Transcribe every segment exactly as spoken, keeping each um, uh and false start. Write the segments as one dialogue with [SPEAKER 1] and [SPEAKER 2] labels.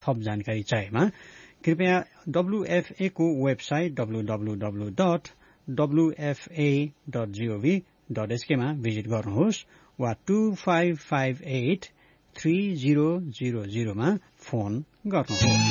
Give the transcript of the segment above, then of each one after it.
[SPEAKER 1] थप जानकारी चाहेमा कृपया डब्ल्युएफए को website W W W dot W F A dot gov dot SK मा भिजिट गर्नुहोस् वा two five five at three zero zero zero मा फोन गर्नुहोस्।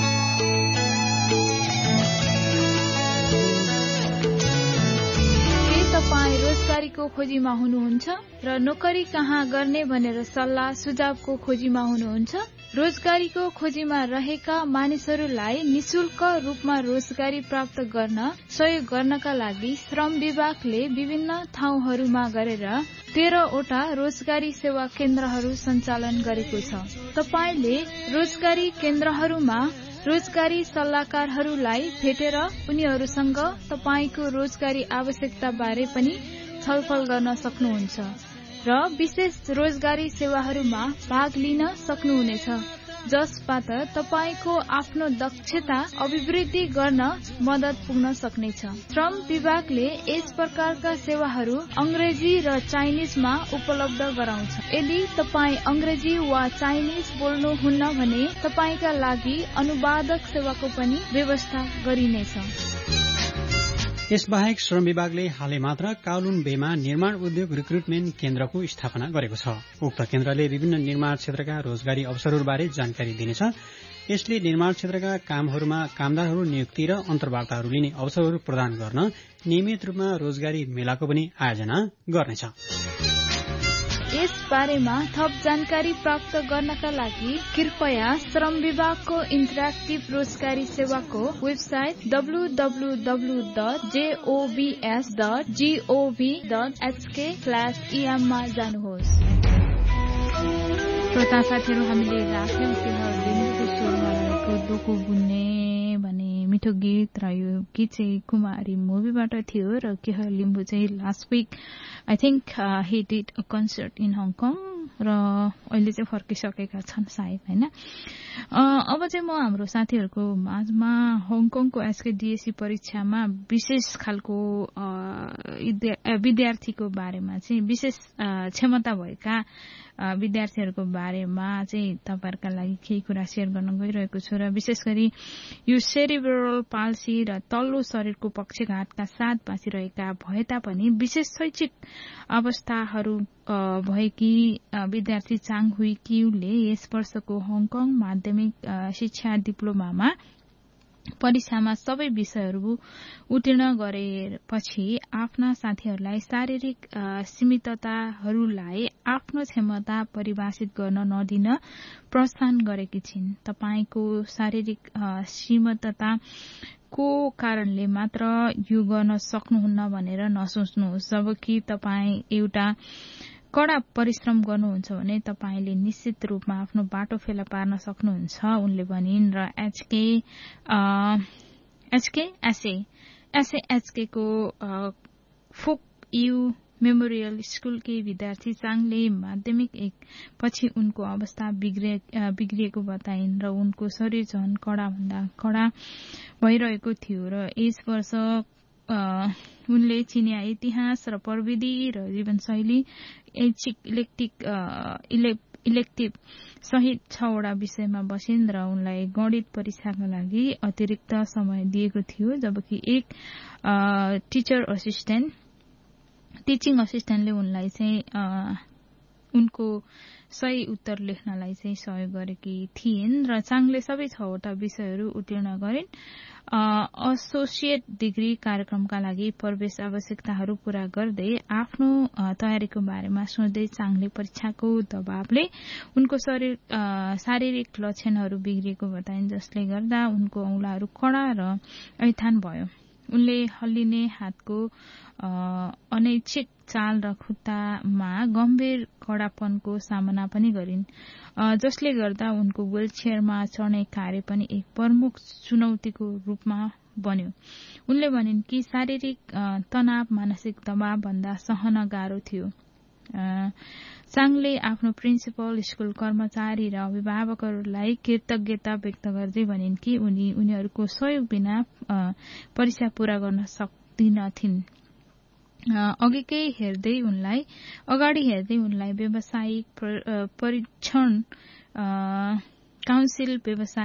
[SPEAKER 2] तपाईँ रोजगारीको खोजीमा हुनुहुन्छ र नोकरी कहाँ गर्ने भनेर सल्लाह सुझावको खोजीमा हुनुहुन्छ? रोजगारीको खोजीमा रहेका मानिसहरूलाई निशुल्क रूपमा रोजगारी प्राप्त गर्न सहयोग गर्नका लागि श्रम विभागले विभिन्न ठाउँहरूमा गरेर तेह्रवटा रोजगारी सेवा केन्द्रहरू सञ्चालन गरेको छ। तपाईले रोजगारी केन्द्रहरूमा रोजगारी सल्लाहकारहरूलाई भेटेर उनीहरूसँग तपाईको रोजगारी आवश्यकता बारे पनि छलफल गर्न सक्नुहुन्छ र विशेष रोजगारी सेवाहरूमा भाग लिन सक्नुहुनेछ, जसबाट तपाईको आफ्नो दक्षता अभिवृद्धि गर्न मद्दत पुग्न सक्नेछ। श्रम विभागले यस प्रकारका सेवाहरू अंग्रेजी र चाइनिजमा उपलब्ध गराउँछ। यदि तपाईँ अंग्रेजी वा चाइनिज बोल्नुहुन्न भने तपाईका लागि अनुवादक सेवाको पनि व्यवस्था गरिनेछ।
[SPEAKER 1] यसबाहेक श्रम विभागले हालै मात्र काउलुन बेमा निर्माण उद्योग रिक्रुटमेन्ट केन्द्रको स्थापना गरेको छ। उक्त केन्द्रले विभिन्न निर्माण क्षेत्रका रोजगारी अवसरहरूबारे जानकारी दिनेछ। यसले निर्माण क्षेत्रका कामहरूमा कामदारहरू नियुक्ति र अन्तर्वार्ताहरू लिने अवसरहरू प्रदान गर्न नियमित रूपमा रोजगारी मेलाको पनि आयोजना गर्नेछ।
[SPEAKER 2] यस बारेमा थप जानकारी प्राप्त गर्नका लागि कृपया श्रम विभागको इन्टरेक्टिभ रोजगारी सेवाको website W W W dot जेओबीएस dot gov dot HK slash EM मा जानुहोस्। श्रोता साथीहरू, हामीले राख्यौं लिम्बूको स्वरमा रहेको दोको बुन्ने भन्ने मिठो गीत र यो गीत चाहिँ कुमारी मुभीबाट थियो र के हो लिम्बू चाहिँ last week I think he did a concert in Hong Kong र अहिले चाहिँ फर्किसकेका छन् सायद, हैन? अब चाहिँ म हाम्रो साथीहरूको माझमा हङकङको एसके डीएससी परीक्षामा विशेष खालको विद्यार्थीको बारेमा चाहिँ विशेष क्षमता भएका विद्यार्थीहरूको बारेमा चाहिँ तपाईहरुका लागि केही कुरा शेयर गर्न गइरहेको छु र विशेष गरी यो सेरिब्रल पाल्सी र तल्लो शरीरको पक्षघातका साथ बाँचिरहेका भए तापनि विशेष शैक्षिक अवस्थाहरू भएकी विद्यार्थी चाङ हुई क्यूले यस वर्षको हङकङ माध्यमिक शिक्षा डिप्लोमामा परीक्षामा सबै विषयहरू उत्तीर्ण गरेपछि आफ्ना साथीहरूलाई शारीरिक सीमितताहरूलाई आफ्नो क्षमता परिभाषित गर्न नदिन प्रोत्साहन गरेकी छिन्। तपाईको शारीरिक सीमितता को कारणले मात्र यो गर्न सक्नुहुन्न भनेर नसोच्नुहोस्। जबकि तपाई एउटा कड़ा परिश्रम गर्नुहुन्छ भने तपाईले निश्चित रूपमा आफ्नो बाटो फेला पार्न सक्नुहुन्छ, उनले भनिन्। र HK HK SA SA HK को फोक यू मेमोरियल स्कूलकै विद्यार्थी चाङले माध्यमिक एक पछि उनको अवस्था बिग्रिएको बताइन् र उनको शरीर झन कडा भन्दा कडा भइरहेको थियो र यस वर्ष उनले चिनिया इतिहास र प्रविधि र जीवनशैली ऐच्छिक इलेक्टिक इलेक्टिभ सहित छवटा विषयमा बसिन् र उनलाई गणित परीक्षाका लागि अतिरिक्त समय दिएको थियो, जबकि एक टीचर असिस्टेन्ट टीचिङ असिस्टेन्टले उनलाई चाहिँ उनको सही उत्तर लेख्नलाई चाहिँ सहयोग गरेकी थिइन् र चाङले सबै छवटा विषयहरू उत्तीर्ण गरिन्। एसोसिएट डिग्री कार्यक्रमका लागि प्रवेश आवश्यकताहरू पूरा गर्दै आफ्नो तयारीको बारेमा सोच्दै चाङले परीक्षाको दबावले उनको शरीर शारीरिक लक्षणहरू बिग्रिएको बताइन्, जसले गर्दा उनको औंलाहरू कडा र ऐथान भयो। उनले हल्लिने हातको अनैच्छिक चाल र खुट्टामा गम्भीर कडापनको सामना पनि गरिन्, जसले गर्दा उनको व्हीलचेयरमा चढ्ने कार्य पनि एक प्रमुख चुनौतीको रूपमा बन्यो। उनले भनिन् कि शारीरिक तनाव मानसिक दबाव भन्दा सहन गाह्रो थियो। चाङले आफ्नो प्रिन्सिपल, स्कूल कर्मचारी र अभिभावकहरूलाई कृतज्ञता व्यक्त गर्दै भनिन् कि उनी उनीहरूको सहयोग बिना परीक्षा पूरा गर्न सक्दिनथिन्। अघिकै हेर्दै उनलाई अगाडि हेर्दै उनलाई व्यावसायिक परीक्षण काउन्सिल व्यवसाय